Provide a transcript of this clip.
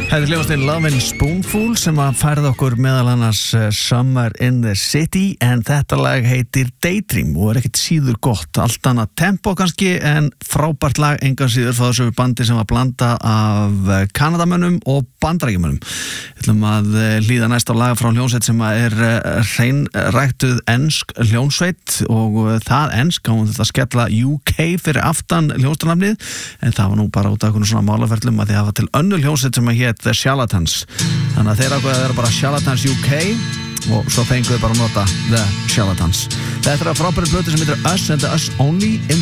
Þetta hljóðast Lovin' Spoonful sem að færða okkur meðal annars Summer in the City, en þetta lag heitir Daydream og ekkert síður gott, allt annað tempo kannski en frábært lag engan síður frá þessu bandi sem var blanda af Kanadamönnum og Bandaríkjamönnum. Við ætlum að hlýða næst á lag frá hljónsveit sem er hreinræktuð ensk hljónsveit og það ensk, hún þetta skella UK fyrir aftan hljónstarnafnið, en það var nú bara út af einhvern svona málaferlum að því hafa til önnur hljónsveit sem hét The Charlatans, þannig að þeir ákveða að vera bara Charlatans UK og svo fenguðu bara að nota The Charlatans. Þetta er að frábæri blötu sem heitir Us and the Us Only in